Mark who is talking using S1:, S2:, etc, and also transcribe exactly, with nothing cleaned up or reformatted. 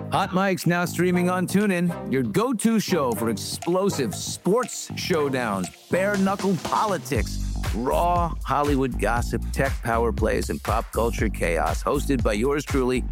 S1: Hot Mike's now streaming on TuneIn, your go-to show for explosive sports showdowns, bare-knuckle politics, raw Hollywood gossip, tech power plays, and pop culture chaos. Hosted by yours truly,